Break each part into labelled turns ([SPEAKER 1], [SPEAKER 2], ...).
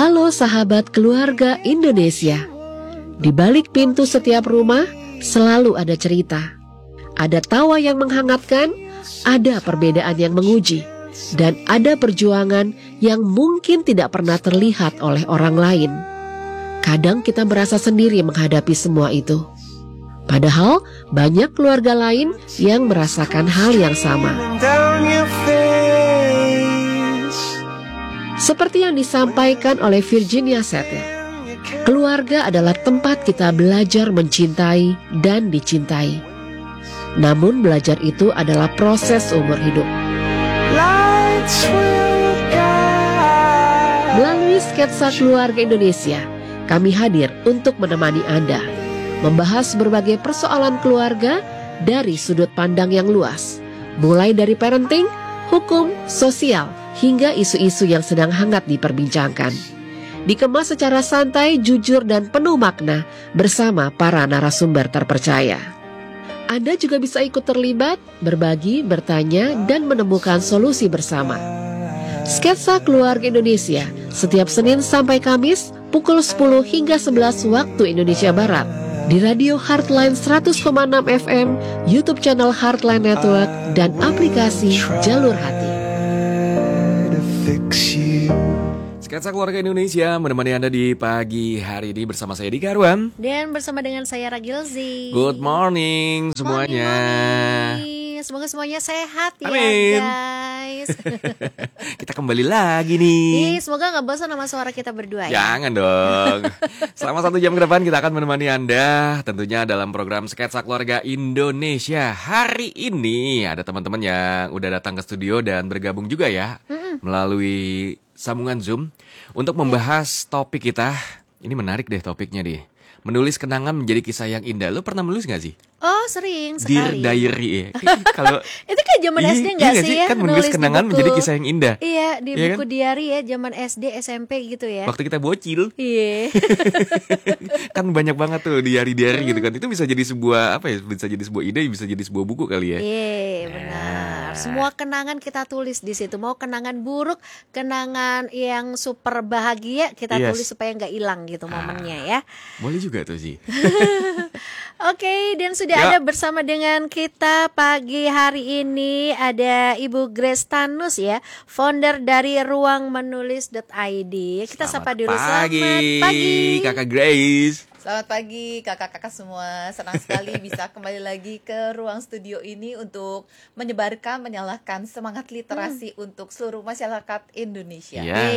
[SPEAKER 1] Halo sahabat keluarga Indonesia. Di balik pintu setiap rumah selalu ada cerita. Ada tawa yang menghangatkan, ada perbedaan yang menguji, dan ada perjuangan yang mungkin tidak pernah terlihat oleh orang lain. Kadang kita merasa sendiri menghadapi semua itu. Padahal banyak keluarga lain yang merasakan hal yang sama. Seperti yang disampaikan oleh Virginia Satir, keluarga adalah tempat kita belajar mencintai dan dicintai. Namun belajar itu adalah proses umur hidup. Melalui sketsa keluarga Indonesia, kami hadir untuk menemani Anda membahas berbagai persoalan keluarga dari sudut pandang yang luas, mulai dari parenting, hukum, sosial, hingga isu-isu yang sedang hangat diperbincangkan. Dikemas secara santai, jujur, dan penuh makna bersama para narasumber terpercaya. Anda juga bisa ikut terlibat, berbagi, bertanya, dan menemukan solusi bersama. Sketsa Keluarga Indonesia setiap Senin sampai Kamis pukul 10 hingga 11 waktu Indonesia Barat di Radio Heartline 100,6 FM, YouTube channel Heartline Network, dan aplikasi Jalur Hati.
[SPEAKER 2] Sketsa Keluarga Indonesia menemani Anda di pagi hari ini bersama saya Dika Arwan.
[SPEAKER 3] Dan bersama dengan saya Ragilzi.
[SPEAKER 2] Good morning semuanya.
[SPEAKER 3] Morning. Semoga semuanya sehat ya,
[SPEAKER 2] Amin.
[SPEAKER 3] guys.
[SPEAKER 2] Kita kembali lagi nih.
[SPEAKER 3] Semoga gak bosan sama suara kita berdua ya.
[SPEAKER 2] Jangan dong. Selama 1 jam ke depan kita akan menemani Anda tentunya dalam program Sketsa Keluarga Indonesia. Hari ini ada teman-teman yang udah datang ke studio dan bergabung juga ya melalui sambungan Zoom untuk membahas topik kita. Ini menarik deh topiknya deh. Menulis kenangan menjadi kisah yang indah. Lo pernah menulis gak sih?
[SPEAKER 3] Oh, sering
[SPEAKER 2] Dear
[SPEAKER 3] sekali.
[SPEAKER 2] Diary ya. Kalau
[SPEAKER 3] itu kan zaman SD gak sih ya?
[SPEAKER 2] Kan menulis kenangan menjadi kisah yang indah.
[SPEAKER 3] Iya, di
[SPEAKER 2] Iya
[SPEAKER 3] buku
[SPEAKER 2] kan?
[SPEAKER 3] diary ya, zaman SD, SMP gitu ya.
[SPEAKER 2] Waktu kita bocil.
[SPEAKER 3] Iya.
[SPEAKER 2] Kan banyak banget tuh diary-diary gitu kan. Itu bisa jadi sebuah bisa jadi sebuah ide, bisa jadi sebuah buku kali ya.
[SPEAKER 3] Iya, benar. Semua kenangan kita tulis di situ. Mau kenangan buruk, kenangan yang super bahagia, kita tulis supaya nggak hilang gitu momennya ya.
[SPEAKER 2] Boleh juga tuh sih.
[SPEAKER 3] Oke, dan sudah ada bersama dengan kita pagi hari ini ada Ibu Grace Tanus ya, founder dari ruangmenulis.id. Kita sapa dulu. Selamat pagi
[SPEAKER 2] Kakak Grace.
[SPEAKER 4] Selamat pagi kakak-kakak semua. Senang sekali bisa kembali lagi ke ruang studio ini untuk menyebarkan, menyalakan semangat literasi untuk seluruh masyarakat Indonesia.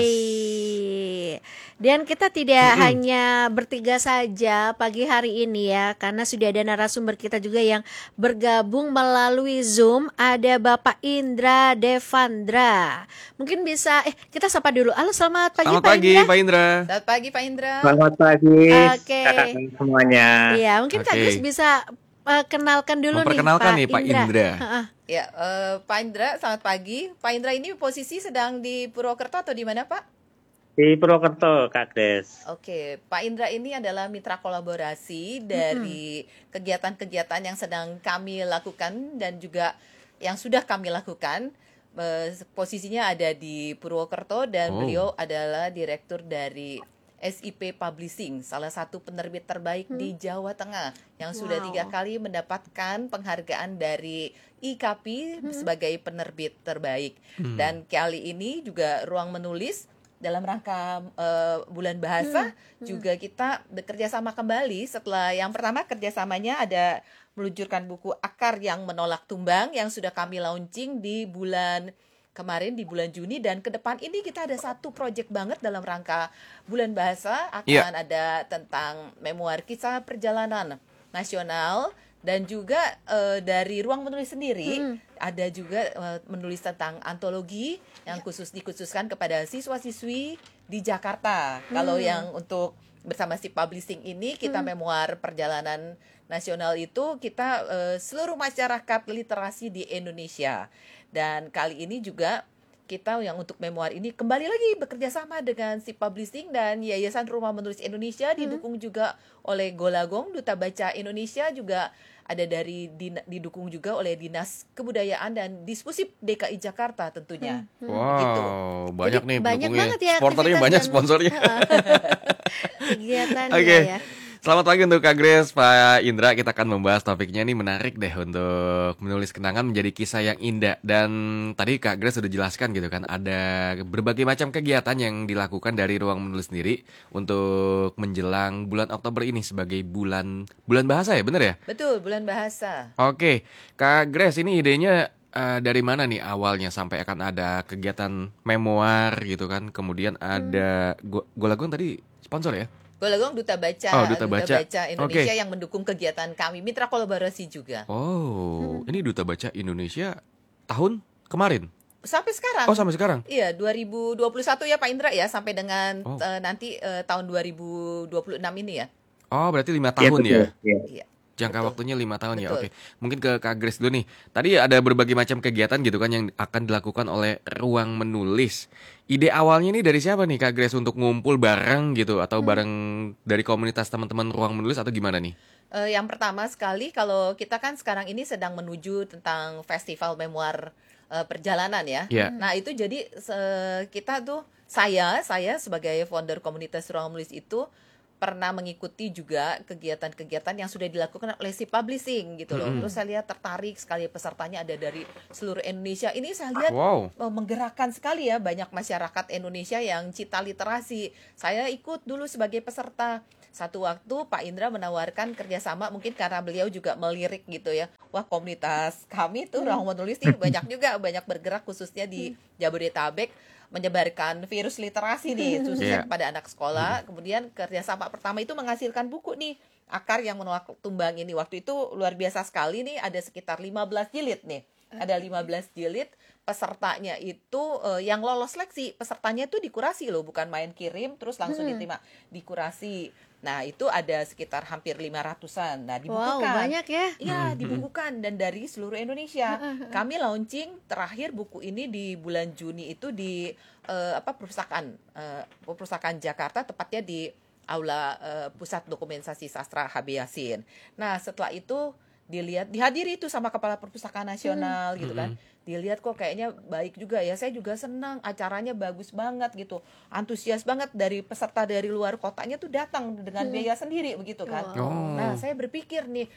[SPEAKER 2] Yes.
[SPEAKER 3] Dan kita tidak hanya bertiga saja pagi hari ini ya, karena sudah ada narasumber kita juga yang bergabung melalui Zoom. Ada Bapak Indra Devandra. Mungkin bisa kita sapa dulu. Halo, selamat pagi,
[SPEAKER 2] Selamat
[SPEAKER 3] Pak
[SPEAKER 2] pagi
[SPEAKER 3] Indra.
[SPEAKER 2] Pak Indra.
[SPEAKER 4] Selamat pagi Pak Indra.
[SPEAKER 5] Selamat pagi.
[SPEAKER 3] Oke.
[SPEAKER 5] Kakak semuanya.
[SPEAKER 3] Iya, mungkin Kak Gus bisa kenalkan dulu
[SPEAKER 2] Memperkenalkan
[SPEAKER 3] nih
[SPEAKER 2] Pak Indra.
[SPEAKER 4] Ya, Pak Indra, selamat pagi. Pak Indra ini posisi sedang di Purwokerto atau di mana Pak?
[SPEAKER 5] Di Purwokerto, Kak Des.
[SPEAKER 4] Oke, Pak Indra ini adalah mitra kolaborasi dari kegiatan-kegiatan yang sedang kami lakukan dan juga yang sudah kami lakukan. Posisinya ada di Purwokerto dan beliau adalah direktur dari SIP Publishing, salah satu penerbit terbaik di Jawa Tengah yang sudah 3 kali mendapatkan penghargaan dari IKAPI sebagai penerbit terbaik. Dan kali ini juga Ruang Menulis dalam rangka bulan bahasa juga kita bekerja sama kembali setelah yang pertama kerjasamanya ada meluncurkan buku Akar yang Menolak Tumbang yang sudah kami launching di bulan kemarin di bulan Juni, dan ke depan ini kita ada satu project banget dalam rangka bulan bahasa akan ada tentang memoir kisah perjalanan nasional. Dan juga dari Ruang Menulis sendiri ada juga menulis tentang antologi yang dikhususkan kepada siswa-siswi di Jakarta. Kalau yang untuk bersama si publishing ini kita memoir perjalanan nasional itu kita seluruh masyarakat literasi di Indonesia. Dan kali ini juga kita yang untuk memoir ini kembali lagi bekerja sama dengan si publishing dan Yayasan Rumah Menulis Indonesia, didukung juga oleh Golagong, Duta Baca Indonesia, juga ada didukung juga oleh Dinas Kebudayaan dan Dispusip DKI Jakarta tentunya.
[SPEAKER 2] Wow,
[SPEAKER 4] Gitu.
[SPEAKER 2] banyak
[SPEAKER 3] Jadi
[SPEAKER 2] nih
[SPEAKER 3] banyak
[SPEAKER 2] pendukungnya.
[SPEAKER 3] banget ya
[SPEAKER 2] Supporternya
[SPEAKER 3] aktivitas
[SPEAKER 2] banyak,
[SPEAKER 3] dan-
[SPEAKER 2] sponsornya.
[SPEAKER 3] Kegiatannya
[SPEAKER 2] Oke.
[SPEAKER 3] ya.
[SPEAKER 2] Selamat pagi untuk Kak Grace, Pak Indra. Kita akan membahas topiknya ini menarik deh untuk menulis kenangan menjadi kisah yang indah. Dan tadi Kak Grace sudah jelaskan gitu kan, ada berbagai macam kegiatan yang dilakukan dari Ruang Menulis sendiri untuk menjelang bulan Oktober ini sebagai bulan bahasa ya, bener ya?
[SPEAKER 4] Betul, bulan bahasa.
[SPEAKER 2] Oke, Kak Grace, ini idenya dari mana nih awalnya sampai akan ada kegiatan memoir gitu kan? Kemudian ada Golagong tadi sponsor ya?
[SPEAKER 4] Golagong Duta Baca,
[SPEAKER 2] Oh, Duta Baca.
[SPEAKER 4] Indonesia
[SPEAKER 2] Oke.
[SPEAKER 4] yang mendukung kegiatan kami, mitra kolaborasi juga.
[SPEAKER 2] Oh, ini Duta Baca Indonesia tahun kemarin?
[SPEAKER 4] Sampai sekarang.
[SPEAKER 2] Oh, sampai sekarang?
[SPEAKER 4] Iya, 2021 ya Pak Indra ya, sampai dengan
[SPEAKER 2] Oh.
[SPEAKER 4] nanti tahun 2026 ini ya.
[SPEAKER 2] Oh, berarti 5
[SPEAKER 5] Iya,
[SPEAKER 2] tahun
[SPEAKER 5] betul.
[SPEAKER 2] ya?
[SPEAKER 5] Iya.
[SPEAKER 4] Iya.
[SPEAKER 2] Jangka
[SPEAKER 4] Betul.
[SPEAKER 2] waktunya 5 tahun ya,
[SPEAKER 4] Betul.
[SPEAKER 2] oke. Mungkin ke Kak Grace dulu nih. Tadi ada berbagai macam kegiatan gitu kan yang akan dilakukan oleh Ruang Menulis. Ide awalnya nih dari siapa nih Kak Grace untuk ngumpul bareng gitu? Atau bareng dari komunitas teman-teman Ruang Menulis atau gimana nih?
[SPEAKER 4] Yang pertama sekali, kalau kita kan sekarang ini sedang menuju tentang festival memoir perjalanan ya.
[SPEAKER 2] Iya.
[SPEAKER 4] Nah itu jadi kita tuh, saya sebagai founder komunitas Ruang Menulis itu pernah mengikuti juga kegiatan-kegiatan yang sudah dilakukan oleh si publishing gitu loh. Terus saya lihat tertarik sekali, pesertanya ada dari seluruh Indonesia. Ini saya lihat
[SPEAKER 2] Wow.
[SPEAKER 4] menggerakkan sekali ya, banyak masyarakat Indonesia yang cinta literasi. Saya ikut dulu sebagai peserta. Satu waktu Pak Indra menawarkan kerjasama, mungkin karena beliau juga melirik gitu ya. Wah, komunitas kami tuh Ruang Menulis nih banyak bergerak khususnya di Jabodetabek, menyebarkan virus literasi nih khususnya
[SPEAKER 2] Iya.
[SPEAKER 4] kepada anak sekolah. Kemudian kerjasama pertama itu menghasilkan buku nih, Akar yang Menolak Tumbang ini. Waktu itu luar biasa sekali nih, ada sekitar 15 jilid nih. Ada 15 jilid, pesertanya itu yang lolos seleksi, pesertanya itu dikurasi loh, bukan main kirim terus langsung diterima, dikurasi. Nah, itu ada sekitar hampir 500-an. Nah,
[SPEAKER 3] Wow,
[SPEAKER 4] dibukukan.
[SPEAKER 3] banyak ya.
[SPEAKER 4] Iya, dibukukan dan dari seluruh Indonesia. Kami launching terakhir buku ini di bulan Juni itu di perpustakaan Jakarta, tepatnya di Aula Pusat Dokumentasi Sastra HB Yasin. Nah, setelah itu dihadiri itu sama Kepala Perpustakaan Nasional gitu kan. Dilihat kok kayaknya baik juga ya. Saya juga senang, acaranya bagus banget gitu. Antusias banget, dari peserta dari luar kotanya tuh datang dengan biaya sendiri begitu kan.
[SPEAKER 3] Wow.
[SPEAKER 2] Oh.
[SPEAKER 4] Nah, saya berpikir nih,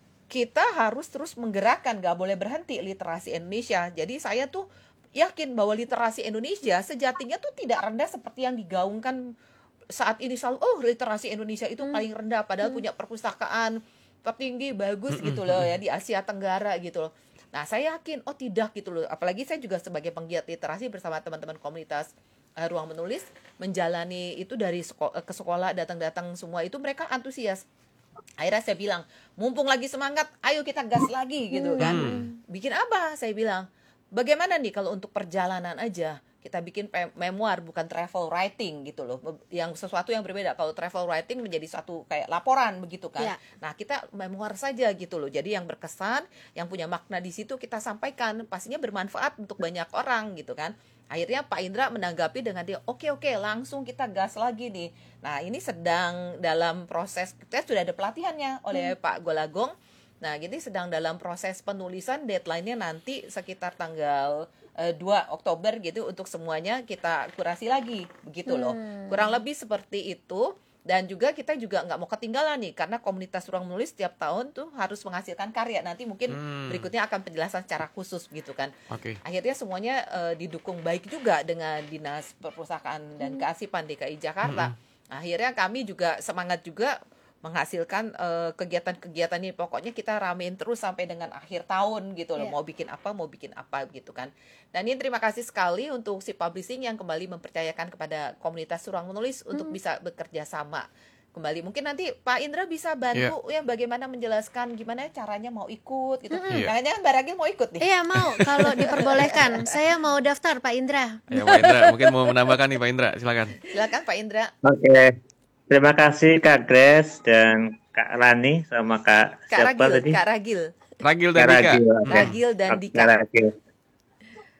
[SPEAKER 4] kita harus terus menggerakkan, gak boleh berhenti literasi Indonesia. Jadi saya tuh yakin bahwa literasi Indonesia sejatinya tuh tidak rendah seperti yang digaungkan saat ini selalu. Oh, literasi Indonesia itu paling rendah, padahal punya perpustakaan tertinggi bagus gitu loh ya di Asia Tenggara gitu loh. Nah, saya yakin oh tidak gitu loh. Apalagi saya juga sebagai penggiat literasi bersama teman-teman komunitas Ruang Menulis menjalani itu dari ke sekolah, datang-datang semua itu mereka antusias. Akhirnya saya bilang, mumpung lagi semangat, ayo kita gas lagi gitu kan. Bikin apa? Saya bilang, bagaimana nih kalau untuk perjalanan aja kita bikin memoir, bukan travel writing gitu loh, yang sesuatu yang berbeda. Kalau travel writing menjadi satu kayak laporan begitu kan.
[SPEAKER 3] Ya.
[SPEAKER 4] Nah, kita memoir saja gitu loh. Jadi yang berkesan, yang punya makna di situ kita sampaikan, pastinya bermanfaat untuk banyak orang gitu kan. Akhirnya Pak Indra menanggapi dengan dia, oke, langsung kita gas lagi nih. Nah, ini sedang dalam proses, kita sudah ada pelatihannya oleh Pak Golagong. Nah, jadi sedang dalam proses penulisan, deadline-nya nanti sekitar tanggal 2 Oktober gitu, untuk semuanya kita kurasi lagi begitu loh. Kurang lebih seperti itu. Dan juga kita juga nggak mau ketinggalan nih, karena komunitas Ruang Menulis setiap tahun tuh harus menghasilkan karya. Nanti mungkin berikutnya akan penjelasan secara khusus gitu kan.
[SPEAKER 2] Oke.
[SPEAKER 4] Akhirnya semuanya didukung baik juga dengan Dinas Perpustakaan dan Kearsipan DKI Jakarta. Akhirnya kami juga semangat juga menghasilkan kegiatan-kegiatan ini. Pokoknya kita ramein terus sampai dengan akhir tahun gitu loh.
[SPEAKER 3] Yeah.
[SPEAKER 4] Mau bikin apa gitu kan. Dan ini terima kasih sekali untuk si publishing yang kembali mempercayakan kepada komunitas Ruang Menulis untuk bisa bekerja sama kembali. Mungkin nanti Pak Indra bisa bantu ya bagaimana menjelaskan gimana caranya mau ikut gitu. Jangan-jangan Mbak Ragil mau ikut nih.
[SPEAKER 3] Iya mau, kalau diperbolehkan. Saya mau daftar Pak Indra.
[SPEAKER 2] Ya, Pak Indra, mungkin mau menambahkan nih Pak Indra, silakan.
[SPEAKER 4] Silakan Pak Indra.
[SPEAKER 5] Oke. Terima kasih Kak Grace dan Kak Rani sama Kak siapa tadi?
[SPEAKER 4] Kak Ragil.
[SPEAKER 2] Ragil dan
[SPEAKER 5] Kak
[SPEAKER 2] Dika.
[SPEAKER 5] Ragil. Oke.
[SPEAKER 4] Ragil dan
[SPEAKER 5] Oke,
[SPEAKER 4] Dika.
[SPEAKER 5] Kak Ragil.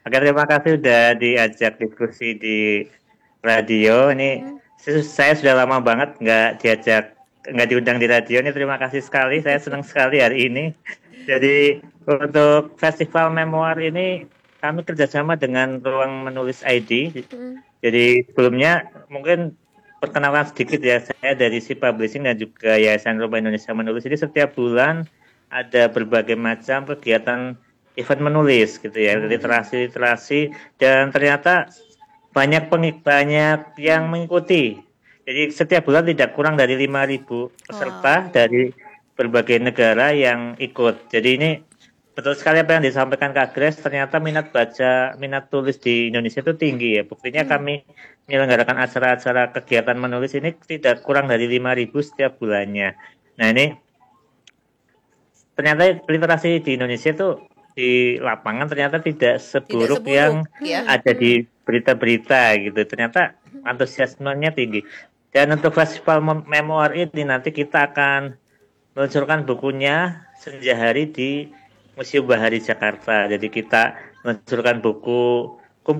[SPEAKER 5] Oke, terima kasih udah diajak diskusi di radio. Ini saya sudah lama banget nggak diundang di radio. Ini terima kasih sekali. Saya senang sekali hari ini. Jadi untuk festival memoir ini kami kerjasama dengan Ruang Menulis ID. Jadi sebelumnya mungkin perkenalan sedikit ya, saya dari Si Publishing dan juga Yayasan Rumah Indonesia Menulis. Jadi setiap bulan ada berbagai macam kegiatan event menulis gitu ya, literasi dan ternyata banyak yang mengikuti. Jadi setiap bulan tidak kurang dari 5.000 peserta dari berbagai negara yang ikut. Jadi ini betul sekali apa yang disampaikan Kak Grace, ternyata minat tulis di Indonesia itu tinggi ya. Buktinya kami menyelenggarakan acara-acara kegiatan menulis ini tidak kurang dari 5.000 setiap bulannya. Nah ini ternyata literasi di Indonesia itu di lapangan ternyata tidak seburuk yang ada di berita-berita gitu. Ternyata antusiasmenya tinggi. Dan untuk festival memoir ini nanti kita akan meluncurkan bukunya Senja Hari di Museum Bahari Jakarta. Jadi kita meluncurkan buku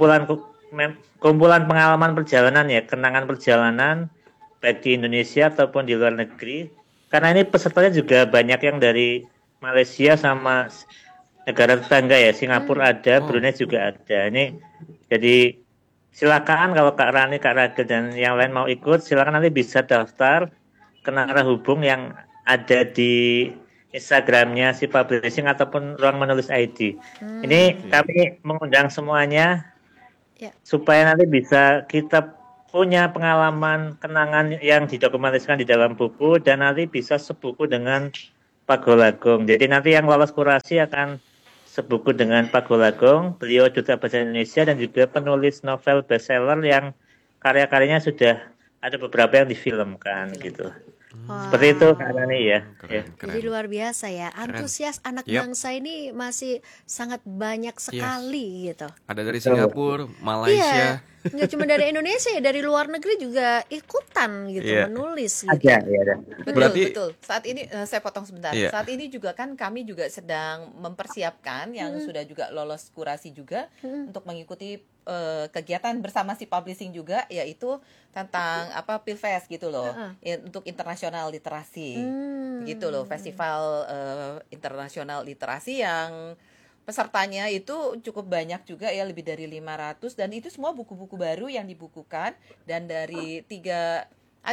[SPEAKER 5] kumpulan pengalaman perjalanan ya, kenangan perjalanan baik di Indonesia ataupun di luar negeri. Karena ini pesertanya juga banyak yang dari Malaysia sama negara tetangga ya, Singapura ada, Brunei juga ada. Ini jadi silakan kalau Kak Rani, Kak Ragil dan yang lain mau ikut, silakan nanti bisa daftar ke narah hubung yang ada di Instagramnya Si Publishing ataupun Ruang Menulis ID. Ini kami mengundang semuanya supaya nanti bisa kita punya pengalaman kenangan yang didokumentasikan di dalam buku dan nanti bisa sebuku dengan Pak Golagong. Jadi nanti yang lolos kurasi akan sebuku dengan Pak Golagong. Beliau duta bahasa Indonesia dan juga penulis novel bestseller yang karya-karyanya sudah ada beberapa yang difilmkan gitu. Seperti itu Kak Rani ya.
[SPEAKER 3] Jadi luar biasa ya, antusias anak bangsa ini masih sangat banyak sekali gitu.
[SPEAKER 2] Ada dari Singapura, Malaysia.
[SPEAKER 3] Nggak cuma dari Indonesia ya, dari luar negeri juga ikutan gitu menulis gitu.
[SPEAKER 5] Ada.
[SPEAKER 4] Betul. Saat ini saya potong sebentar. Saat ini juga kan kami juga sedang mempersiapkan yang sudah juga lolos kurasi juga untuk mengikuti kegiatan bersama Si Publishing juga, yaitu tentang Pilfest gitu loh, untuk internasional literasi gitu loh, festival internasional literasi yang pesertanya itu cukup banyak juga ya, lebih dari 500, dan itu semua buku-buku baru yang dibukukan dan dari tiga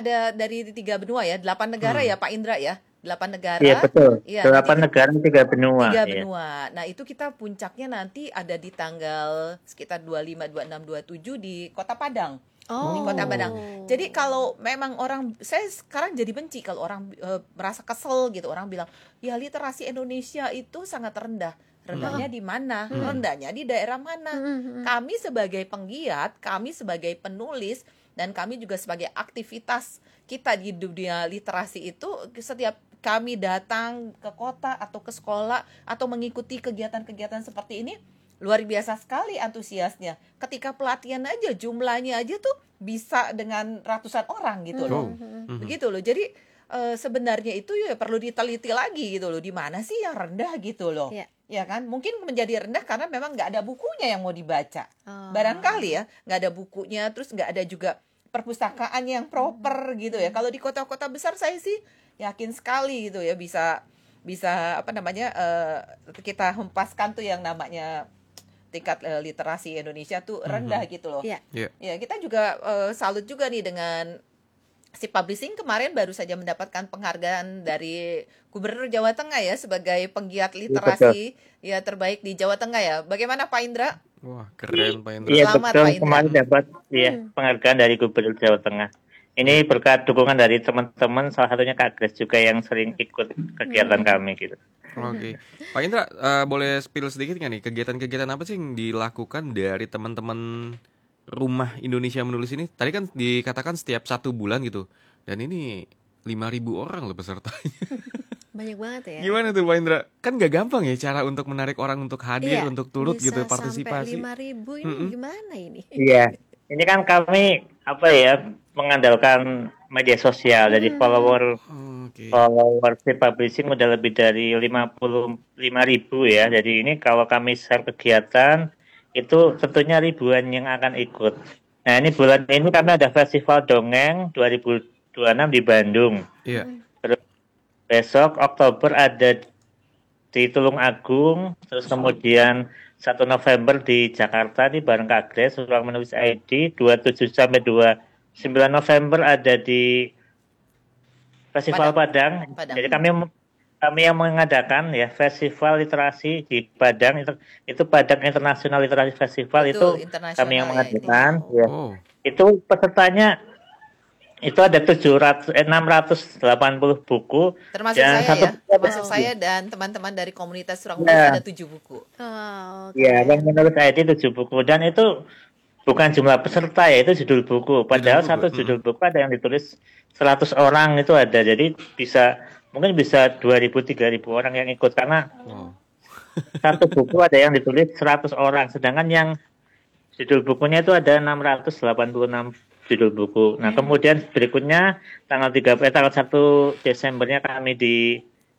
[SPEAKER 4] benua ya, 8 negara ya Pak Indra ya. 8 negara.
[SPEAKER 5] Iya betul. 8 negara 3 benua.
[SPEAKER 4] 3 benua. Nah, itu kita puncaknya nanti ada di tanggal sekitar 25, 26, 27 di Kota Padang. Di Kota Padang. Jadi kalau memang saya sekarang jadi benci kalau orang merasa kesel gitu, orang bilang, "Ya literasi Indonesia itu sangat rendah." Rendahnya di mana? Rendahnya di daerah mana? Kami sebagai penggiat, kami sebagai penulis, dan kami juga sebagai aktivitas kita di dunia literasi itu, setiap kami datang ke kota atau ke sekolah atau mengikuti kegiatan-kegiatan seperti ini, luar biasa sekali antusiasnya. Ketika pelatihan aja jumlahnya aja tuh bisa dengan ratusan orang gitu loh. Begitu loh. Jadi sebenarnya itu ya perlu diteliti lagi gitu loh. Di mana sih yang rendah gitu loh. Ya kan, mungkin menjadi rendah karena memang nggak ada bukunya yang mau dibaca. Barangkali ya, nggak ada bukunya, terus nggak ada juga perpustakaan yang proper gitu ya. Kalau di kota-kota besar saya sih yakin sekali gitu ya, bisa kita hempaskan tuh yang namanya tingkat literasi Indonesia tuh rendah gitu loh. Ya, kita juga salut juga nih dengan Si Publishing kemarin baru saja mendapatkan penghargaan dari Gubernur Jawa Tengah ya sebagai penggiat literasi ya terbaik di Jawa Tengah ya. Bagaimana Pak Indra?
[SPEAKER 2] Wah, keren Pak Indra.
[SPEAKER 5] Iya
[SPEAKER 4] Selamat,
[SPEAKER 5] betul,
[SPEAKER 4] Pak Indra.
[SPEAKER 5] kemarin dapat penghargaan dari Gubernur Jawa Tengah. Ini berkat dukungan dari teman-teman, salah satunya Kak Grace juga yang sering ikut kegiatan kami gitu.
[SPEAKER 2] Oke. Pak Indra, boleh spill sedikit nggak nih kegiatan-kegiatan apa sih yang dilakukan dari teman-teman Rumah Indonesia Menulis ini? Tadi kan dikatakan setiap 1 bulan gitu. Dan ini 5.000 orang loh pesertanya.
[SPEAKER 3] Banyak banget ya.
[SPEAKER 2] Gimana tuh Pak Indra? Kan gak gampang ya cara untuk menarik orang untuk hadir, untuk turut
[SPEAKER 3] bisa
[SPEAKER 2] gitu, partisipasi.
[SPEAKER 3] Sampai 5.000 ini gimana ini?
[SPEAKER 5] Iya, ini kan kami mengandalkan media sosial. Jadi follower Si Publishing udah lebih dari 55.000 ya. Jadi ini kalau kami share kegiatan itu tentunya ribuan yang akan ikut. Nah, ini bulan ini kami ada Festival Dongeng 2026 di Bandung.
[SPEAKER 2] Iya.
[SPEAKER 5] Terus besok Oktober ada di Tulung Agung, terus kemudian 1 November di Jakarta di bareng Kagres, Ruang Menulis ID, 27 sampai 29 November ada di Festival Padang.
[SPEAKER 4] Padang.
[SPEAKER 5] Jadi kami yang mengadakan ya Festival Literasi di Padang, itu Padang International Literasi Festival.
[SPEAKER 4] Betul,
[SPEAKER 5] itu
[SPEAKER 4] internasional
[SPEAKER 5] kami yang
[SPEAKER 4] ya,
[SPEAKER 5] mengadakan
[SPEAKER 4] itu.
[SPEAKER 5] ya.
[SPEAKER 2] Oh.
[SPEAKER 5] Itu pesertanya itu ada 680 buku
[SPEAKER 4] Termasuk
[SPEAKER 5] dan
[SPEAKER 4] saya ya, termasuk
[SPEAKER 5] buku.
[SPEAKER 4] saya dan teman-teman dari komunitas Ruang
[SPEAKER 5] Ya.
[SPEAKER 4] Menulis ada 7 buku.
[SPEAKER 3] Oh,
[SPEAKER 5] Ya,
[SPEAKER 3] keren.
[SPEAKER 5] yang menurut saya itu 7 buku dan itu bukan jumlah peserta ya, itu judul buku. Padahal
[SPEAKER 2] buku,
[SPEAKER 5] satu judul buku ada yang ditulis 100 orang itu ada. Jadi mungkin bisa 2.000-3.000 orang yang ikut karena
[SPEAKER 2] Wow.
[SPEAKER 5] satu buku ada yang ditulis 100 orang. Sedangkan yang judul bukunya itu ada 686 judul buku. Nah, kemudian berikutnya tanggal 1 Desembernya kami di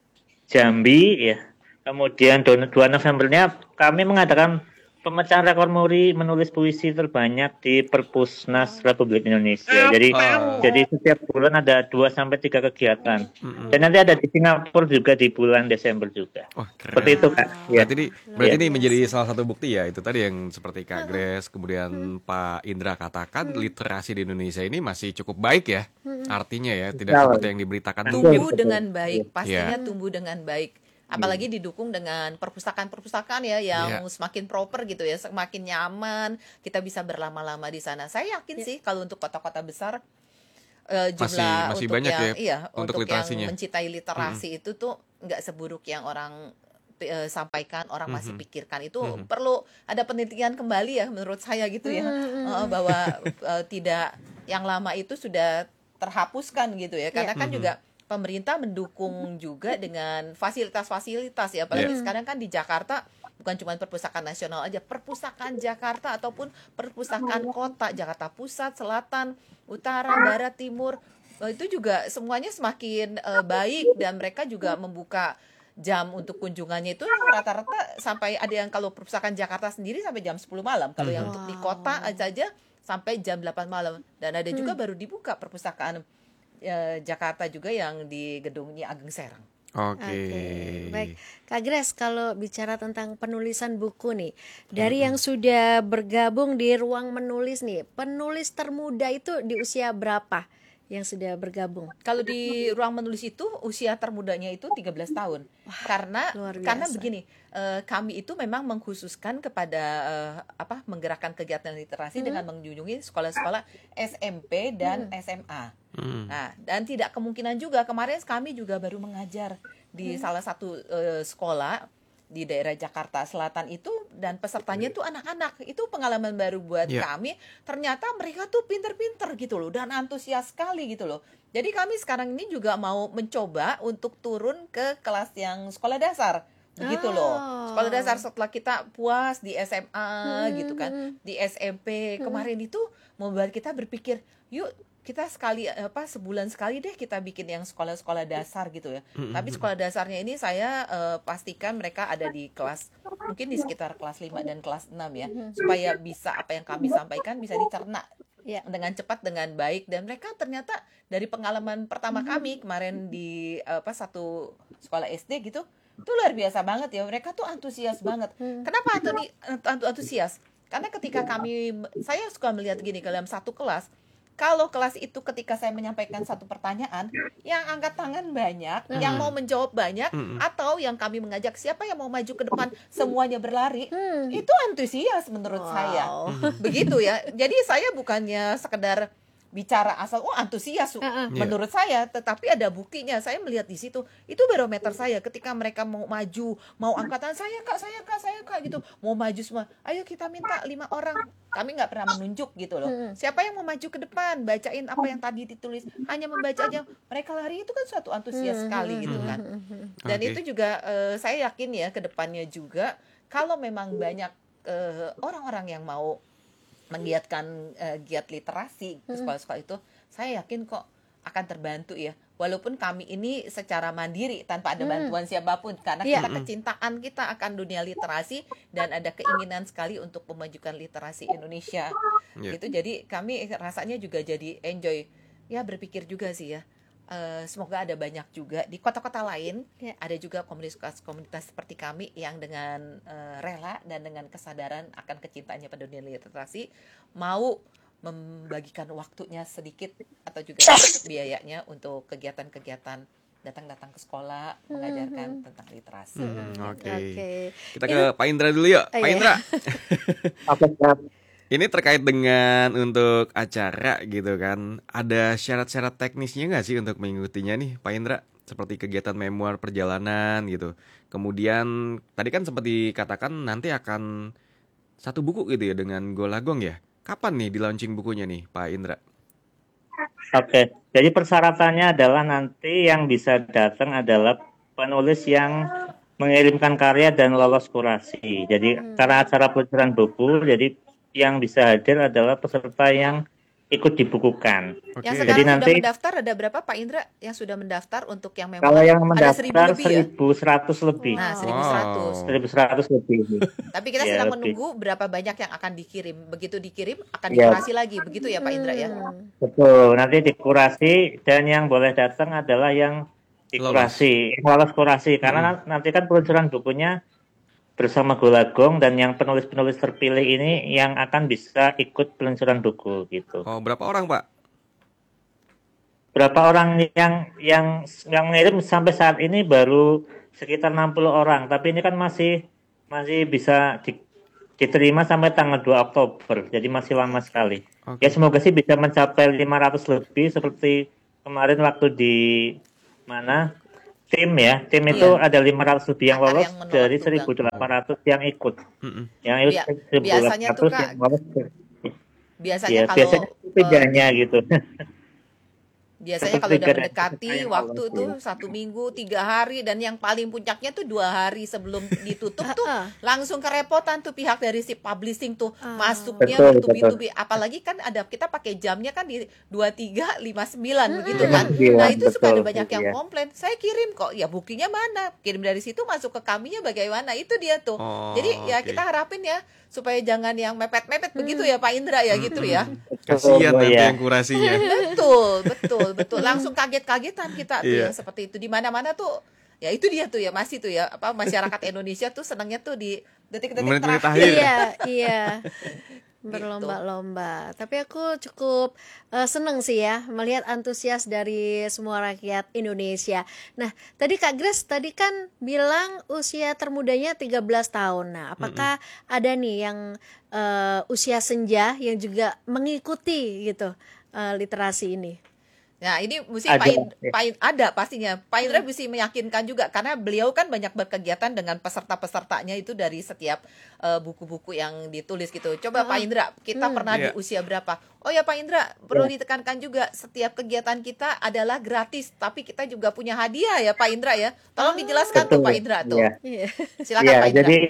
[SPEAKER 5] Jambi ya. Kemudian 2 Novembernya kami mengadakan pemecahan rekor muri menulis puisi terbanyak di Perpusnas Republik Indonesia. Jadi setiap bulan ada 2 sampai 3 kegiatan. Dan nanti ada di Singapura juga di bulan Desember juga.
[SPEAKER 2] Wah, keren.
[SPEAKER 5] Seperti itu, Kak. Ya.
[SPEAKER 2] Berarti ini menjadi salah satu bukti ya, itu tadi yang seperti Kak Grace, kemudian Pak Indra katakan literasi di Indonesia ini masih cukup baik ya. Artinya ya, tidak
[SPEAKER 5] Betul.
[SPEAKER 2] seperti yang diberitakan
[SPEAKER 4] Tumbuh
[SPEAKER 5] betul.
[SPEAKER 4] dengan baik, pastinya
[SPEAKER 2] Iya.
[SPEAKER 4] tumbuh dengan baik. Apalagi didukung dengan perpustakaan-perpustakaan ya yang semakin proper gitu ya, semakin nyaman, kita bisa berlama-lama di sana. Saya yakin sih kalau untuk kota-kota besar jumlah
[SPEAKER 2] masih
[SPEAKER 4] untuk
[SPEAKER 2] banyak
[SPEAKER 4] yang
[SPEAKER 2] untuk
[SPEAKER 4] untuk
[SPEAKER 2] literasinya.
[SPEAKER 4] yang mencintai literasi itu tuh nggak seburuk yang orang sampaikan, orang masih pikirkan. Itu perlu ada penelitian kembali ya menurut saya gitu ya, bahwa tidak, yang lama itu sudah terhapuskan gitu ya, karena kan juga pemerintah mendukung juga dengan fasilitas-fasilitas ya, apalagi sekarang kan di Jakarta bukan cuma perpustakaan nasional aja, perpustakaan Jakarta ataupun perpustakaan kota Jakarta Pusat, Selatan, Utara, Barat, Timur, itu juga semuanya semakin baik, dan mereka juga membuka jam untuk kunjungannya itu rata-rata sampai ada yang, kalau perpustakaan Jakarta sendiri sampai jam 10 malam, kalau yang untuk di kota aja sampai jam 8 malam, dan ada juga baru dibuka perpustakaan Jakarta juga yang di gedungnya Ageng Serang.
[SPEAKER 2] Oke.
[SPEAKER 3] Baik, Kak Grace, kalau bicara tentang penulisan buku nih, dari yang sudah bergabung di Ruang Menulis nih, penulis termuda itu di usia berapa yang sudah bergabung?
[SPEAKER 4] Kalau di Ruang Menulis itu usia termudanya itu 13 tahun.
[SPEAKER 3] luar biasa.
[SPEAKER 4] Karena begini, kami itu memang mengkhususkan kepada menggerakkan kegiatan literasi dengan mengunjungi sekolah-sekolah SMP dan SMA. Nah, dan tidak kemungkinan juga, kemarin kami juga baru mengajar di salah satu sekolah di daerah Jakarta Selatan itu, dan pesertanya tuh anak-anak. Itu pengalaman baru buat kami. Ternyata mereka tuh pinter-pinter gitu loh, dan antusias sekali gitu loh. Jadi kami sekarang ini juga mau mencoba untuk turun ke kelas yang sekolah dasar begitu loh. Sekolah dasar setelah kita puas di SMA gitu kan, di SMP kemarin itu membuat kita berpikir, yuk kita sebulan sekali deh kita bikin yang sekolah-sekolah dasar gitu ya. Tapi sekolah dasarnya ini saya pastikan mereka ada di kelas, mungkin di sekitar kelas 5 dan kelas 6 ya, supaya bisa apa yang kami sampaikan bisa dicerna dengan cepat, dengan baik. Dan mereka ternyata dari pengalaman pertama kami kemarin di satu sekolah SD gitu, itu luar biasa banget ya, mereka tuh antusias banget. Kenapa antusias? Karena ketika saya suka melihat gini, dalam satu kelas, kalau kelas itu ketika saya menyampaikan satu pertanyaan, yang angkat tangan banyak, yang mau menjawab banyak, atau yang kami mengajak siapa yang mau maju ke depan, semuanya berlari, itu antusias menurut saya. Begitu ya. Jadi saya bukannya sekedar bicara asal antusias menurut saya, tetapi ada buktinya. Saya melihat di situ, itu barometer saya. Ketika mereka mau maju, mau angkatan, saya kak gitu, mau maju semua, ayo kita minta 5 orang. Kami nggak pernah menunjuk gitu loh, siapa yang mau maju ke depan, bacain apa yang tadi ditulis, hanya membaca aja, mereka lari. Itu kan suatu antusias sekali gitu kan. Dan itu juga saya yakin ya ke depannya juga, kalau memang banyak orang-orang yang mau menggiatkan giat literasi ke sekolah-sekolah itu, saya yakin kok akan terbantu ya. Walaupun kami ini secara mandiri tanpa ada bantuan siapapun, karena
[SPEAKER 3] Iya.
[SPEAKER 4] kecintaan kita akan dunia literasi dan ada keinginan sekali untuk memajukan literasi Indonesia.
[SPEAKER 2] Iya.
[SPEAKER 4] Gitu. Jadi kami rasanya juga jadi enjoy. Ya berpikir juga sih ya. Semoga ada banyak juga di kota-kota lain,
[SPEAKER 3] Ya.
[SPEAKER 4] ada juga komunitas-komunitas seperti kami yang dengan rela dan dengan kesadaran akan kecintaannya pada dunia literasi mau membagikan waktunya sedikit atau juga biayanya untuk kegiatan-kegiatan datang-datang ke sekolah mengajarkan tentang literasi.
[SPEAKER 2] Oke.
[SPEAKER 3] Oke.
[SPEAKER 2] Kita ke Pak Indra dulu yuk. Pak
[SPEAKER 3] iya.
[SPEAKER 2] Indra,
[SPEAKER 5] Oke, siap.
[SPEAKER 2] ini terkait dengan untuk acara gitu kan. Ada syarat-syarat teknisnya nggak sih untuk mengikutinya nih, Pak Indra? Seperti kegiatan memoir perjalanan gitu. Kemudian tadi kan sempat dikatakan nanti akan satu buku gitu ya dengan Golagong ya. Kapan nih di launching bukunya nih, Pak Indra?
[SPEAKER 5] Oke, jadi persyaratannya adalah nanti yang bisa datang adalah penulis yang mengirimkan karya dan lolos kurasi. Jadi karena acara peluncuran buku, jadi yang bisa hadir adalah peserta yang ikut dibukukan.
[SPEAKER 2] Oke.
[SPEAKER 4] Yang
[SPEAKER 5] Jadi
[SPEAKER 4] sekarang
[SPEAKER 5] nanti
[SPEAKER 4] sudah mendaftar ada berapa Pak Indra yang sudah mendaftar untuk yang memoir?
[SPEAKER 5] kalau yang
[SPEAKER 4] Ada 1.000
[SPEAKER 5] mendaftar
[SPEAKER 4] lebih ya?
[SPEAKER 5] 1.100 lebih.
[SPEAKER 4] Nah,
[SPEAKER 2] Wow.
[SPEAKER 4] 1.100.
[SPEAKER 5] 1.100 lebih.
[SPEAKER 4] Tapi kita
[SPEAKER 5] Ya,
[SPEAKER 4] sedang
[SPEAKER 5] lebih.
[SPEAKER 4] menunggu berapa banyak yang akan dikirim. Begitu dikirim akan
[SPEAKER 5] Ya.
[SPEAKER 4] dikurasi lagi. Begitu ya Pak Indra ya?
[SPEAKER 5] Betul, nanti dikurasi dan yang boleh datang adalah yang dikurasi, yang lolos kurasi. Karena nanti kan peluncuran bukunya bersama Golagong dan yang penulis-penulis terpilih ini yang akan bisa ikut peluncuran buku gitu.
[SPEAKER 2] Oh, berapa orang, Pak?
[SPEAKER 5] Berapa orang yang ngirim sampai saat ini baru sekitar 60 orang, tapi ini kan masih bisa diterima sampai tanggal 2 Oktober. Jadi masih lama sekali.
[SPEAKER 2] Oke.
[SPEAKER 5] Ya semoga sih bisa mencapai 500 lebih seperti kemarin waktu di mana tim itu ada 500 lebih yang
[SPEAKER 4] Ada
[SPEAKER 5] lolos
[SPEAKER 4] yang menolak
[SPEAKER 5] dari
[SPEAKER 4] tunggal.
[SPEAKER 5] 1.800 yang ikut.
[SPEAKER 2] Mm-mm.
[SPEAKER 5] Yang ikut
[SPEAKER 4] Biasanya tuh,
[SPEAKER 5] 1.800
[SPEAKER 4] Kak,
[SPEAKER 5] yang lolos.
[SPEAKER 4] Biasanya
[SPEAKER 5] Ya,
[SPEAKER 4] kalau
[SPEAKER 5] biasanya bedanya gitu.
[SPEAKER 4] biasanya kalau udah
[SPEAKER 5] Sepertiga
[SPEAKER 4] mendekati
[SPEAKER 5] dari
[SPEAKER 4] waktu
[SPEAKER 5] lolos,
[SPEAKER 4] tuh
[SPEAKER 5] ya.
[SPEAKER 4] 1 minggu, 3 hari, dan yang paling puncaknya tuh 2 hari sebelum ditutup tuh langsung kerepotan tuh pihak dari si publishing tuh masuknya
[SPEAKER 5] Betul,
[SPEAKER 4] bertubi-tubi. Apalagi kan ada kita pakai jamnya kan di 23.59 begitu kan.
[SPEAKER 5] 59,
[SPEAKER 4] Nah itu suka ada
[SPEAKER 5] betul,
[SPEAKER 4] banyak yang
[SPEAKER 5] iya.
[SPEAKER 4] komplain. Saya kirim kok, ya buktinya mana? Kirim dari situ masuk ke kaminya bagaimana? Itu dia tuh.
[SPEAKER 2] Oh,
[SPEAKER 4] Jadi ya
[SPEAKER 2] oke.
[SPEAKER 4] kita harapin ya supaya jangan yang mepet-mepet begitu ya Pak Indra ya gitu ya.
[SPEAKER 2] Kasihan
[SPEAKER 5] Oh,
[SPEAKER 2] nanti
[SPEAKER 5] iya.
[SPEAKER 2] yang kurasinya.
[SPEAKER 4] Betul. Langsung kaget-kagetan kita tuh
[SPEAKER 2] Iya.
[SPEAKER 4] yang seperti itu di mana-mana tuh. Ya itu dia tuh ya masih tuh ya apa masyarakat Indonesia tuh senangnya tuh di detik-detik
[SPEAKER 2] Menit-menit
[SPEAKER 4] terakhir.
[SPEAKER 2] akhir.
[SPEAKER 3] Iya. Berlomba-lomba. Tapi aku cukup seneng sih ya melihat antusias dari semua rakyat Indonesia. Nah, tadi Kak Grace tadi kan bilang usia termudanya 13 tahun. Nah, apakah ada nih yang usia senja yang juga mengikuti gitu literasi ini?
[SPEAKER 4] Nah ini mesti
[SPEAKER 5] Ada, ya.
[SPEAKER 4] ada pastinya. Pak Indra mesti meyakinkan juga karena beliau kan banyak berkegiatan dengan peserta-pesertanya itu dari setiap buku-buku yang ditulis gitu. Coba Pak Indra, kita pernah
[SPEAKER 2] Iya.
[SPEAKER 4] di usia berapa? Oh ya Pak Indra, perlu ditekankan juga setiap kegiatan kita adalah gratis, tapi kita juga punya hadiah ya Pak Indra ya. Tolong dijelaskan tuh
[SPEAKER 5] Betul,
[SPEAKER 4] Pak Indra tuh.
[SPEAKER 5] iya.
[SPEAKER 3] Iya.
[SPEAKER 4] Silakan
[SPEAKER 5] Ya,
[SPEAKER 4] Pak Indra.
[SPEAKER 5] jadi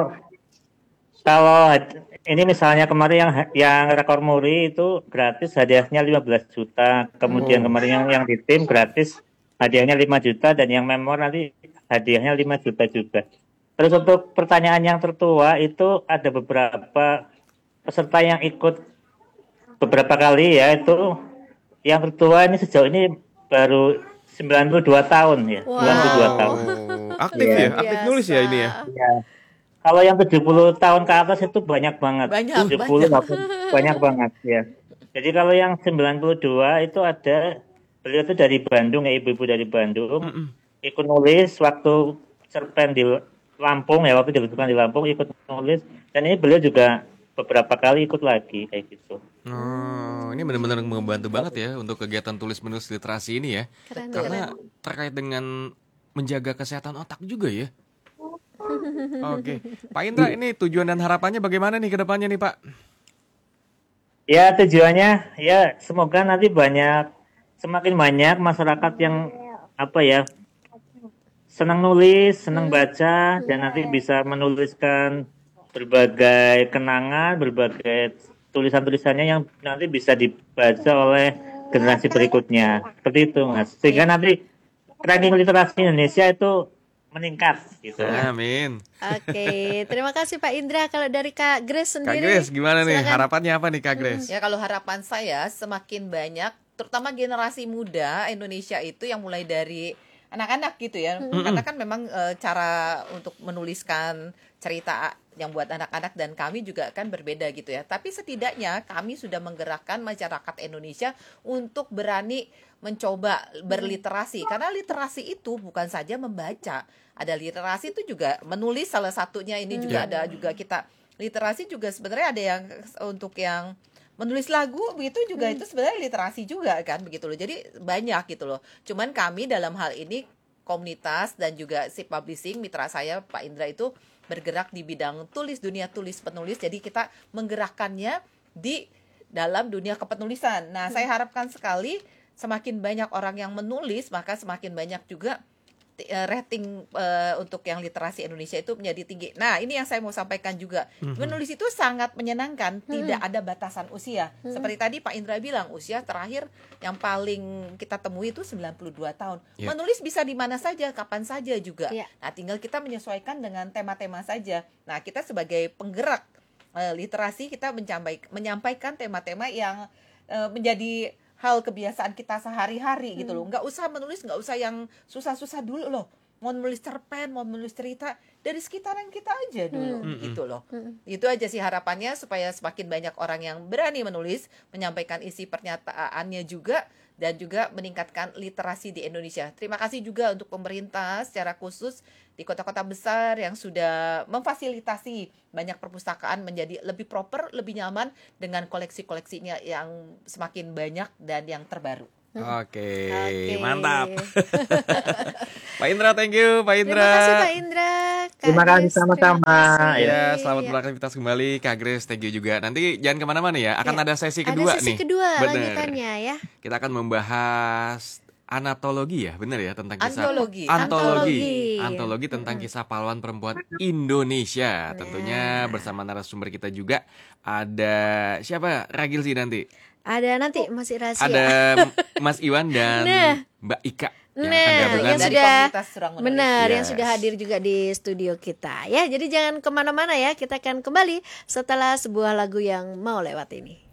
[SPEAKER 5] kalau ini misalnya kemarin yang rekor muri itu gratis hadiahnya 15 juta. Kemudian kemarin yang di tim gratis hadiahnya 5 juta dan yang memor nanti hadiahnya 5 juta juga. Terus untuk pertanyaan yang tertua itu ada beberapa peserta yang ikut beberapa kali ya, itu yang tertua ini sejauh ini baru 92 tahun ya.
[SPEAKER 3] Wow.
[SPEAKER 5] 92 tahun.
[SPEAKER 2] Aktif
[SPEAKER 5] Iya.
[SPEAKER 2] ya, aktif nulis ya ini ya.
[SPEAKER 5] Ya. Kalau yang 70 tahun ke atas itu banyak banget.
[SPEAKER 4] Banyak,
[SPEAKER 5] 70 banyak banget ya. Jadi kalau yang 92 itu ada, beliau itu dari Bandung ya, ibu-ibu dari Bandung. Ikut nulis waktu cerpen di Lampung ya, waktu dibentukkan di Lampung ikut nulis. Dan ini beliau juga beberapa kali ikut lagi kayak gitu.
[SPEAKER 2] Oh, ini benar-benar membantu banget ya untuk kegiatan tulis-menulis literasi ini ya.
[SPEAKER 3] Keren,
[SPEAKER 2] Karena terkait dengan menjaga kesehatan otak juga ya. Oke, Pak Indra, ini tujuan dan harapannya bagaimana nih ke depannya nih Pak?
[SPEAKER 5] Ya tujuannya ya semoga nanti semakin banyak masyarakat yang senang nulis, senang baca dan nanti bisa menuliskan berbagai kenangan, berbagai tulisan-tulisannya yang nanti bisa dibaca oleh generasi berikutnya. Seperti itu, Mas. Sehingga nanti ranking literasi Indonesia itu meningkat gitu.
[SPEAKER 2] Amin.
[SPEAKER 3] Oke, terima kasih Pak Indra. Kalau dari Kak Grace
[SPEAKER 2] Kak
[SPEAKER 3] sendiri,
[SPEAKER 2] Grace gimana nih?
[SPEAKER 3] silakan.
[SPEAKER 2] Harapannya apa nih Kak Grace?
[SPEAKER 4] Ya kalau harapan saya semakin banyak, terutama generasi muda Indonesia itu yang mulai dari anak-anak gitu ya. Karena kan memang cara untuk menuliskan cerita yang buat anak-anak dan kami juga kan berbeda gitu ya. Tapi setidaknya kami sudah menggerakkan masyarakat Indonesia untuk berani mencoba berliterasi. Karena literasi itu bukan saja membaca. Ada literasi itu juga menulis salah satunya. Ini juga ada juga kita literasi juga sebenarnya ada yang untuk yang menulis lagu begitu juga itu sebenarnya literasi juga kan begitu loh. Jadi banyak gitu loh. Cuman kami dalam hal ini komunitas dan juga si publishing mitra saya Pak Indra itu bergerak di bidang tulis, dunia tulis penulis. Jadi kita menggerakkannya di dalam dunia kepenulisan. Nah, saya harapkan sekali semakin banyak orang yang menulis, maka semakin banyak juga rating untuk yang literasi Indonesia itu menjadi tinggi. Nah, ini yang saya mau sampaikan juga. Menulis itu sangat menyenangkan, tidak ada batasan usia. Seperti tadi Pak Indra bilang, usia terakhir yang paling kita temui itu 92 tahun.
[SPEAKER 2] Yeah.
[SPEAKER 4] Menulis bisa di mana saja, kapan saja juga.
[SPEAKER 3] Yeah.
[SPEAKER 4] Nah, tinggal kita menyesuaikan dengan tema-tema saja. Nah, kita sebagai penggerak literasi, kita menyampaikan tema-tema yang menjadi hal kebiasaan kita sehari-hari gitu loh. Nggak usah menulis, nggak usah yang susah-susah dulu loh. Mau menulis cerpen, mau menulis cerita dari sekitaran kita aja dulu gitu loh. Itu aja sih harapannya supaya semakin banyak orang yang berani menulis, menyampaikan isi pernyataannya juga dan juga meningkatkan literasi di Indonesia. Terima kasih juga untuk pemerintah secara khusus di kota-kota besar yang sudah memfasilitasi banyak perpustakaan menjadi lebih proper, lebih nyaman dengan koleksi-koleksinya yang semakin banyak dan yang terbaru.
[SPEAKER 2] Oke,
[SPEAKER 3] Oke.
[SPEAKER 2] mantap. Pak Indra, thank you Pak Indra.
[SPEAKER 3] Terima kasih Pak Indra. Kak
[SPEAKER 5] Terima kasih
[SPEAKER 3] Grace,
[SPEAKER 5] sama-sama.
[SPEAKER 3] terima kasih.
[SPEAKER 2] Ya, selamat
[SPEAKER 3] Ya.
[SPEAKER 2] beraktivitas kembali Kak Grace, thank you juga. Nanti jangan kemana-mana ya, akan
[SPEAKER 3] Ya.
[SPEAKER 2] ada sesi kedua
[SPEAKER 3] Ada sesi
[SPEAKER 2] nih.
[SPEAKER 3] kedua
[SPEAKER 2] Bener.
[SPEAKER 3] lanjutannya ya.
[SPEAKER 2] Kita akan membahas anatologi ya, bener ya, tentang kisah
[SPEAKER 4] Antologi.
[SPEAKER 2] Antologi tentang kisah pahlawan perempuan Indonesia. Tentunya bersama narasumber kita juga ada siapa? Ragil sih nanti.
[SPEAKER 3] Ada nanti masih rahasia.
[SPEAKER 2] Ada Mas Iwan dan
[SPEAKER 3] Nah.
[SPEAKER 2] Mbak Ika yang
[SPEAKER 3] Nah,
[SPEAKER 2] akan gabungan.
[SPEAKER 3] yang
[SPEAKER 4] Dari
[SPEAKER 3] sudah
[SPEAKER 4] komunitas Ruang Menulis.
[SPEAKER 3] benar yang
[SPEAKER 2] Yes.
[SPEAKER 3] sudah hadir juga di studio kita ya. Jadi jangan kemana-mana ya. Kita akan kembali setelah sebuah lagu yang mau lewat ini.